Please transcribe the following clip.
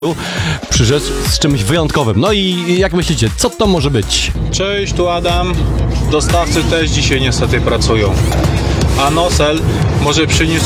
przyszedł z czymś wyjątkowym. No i jak myślicie, co to może być? Cześć, tu Adam. Dostawcy też dzisiaj niestety pracują. A Nosel może przyniósł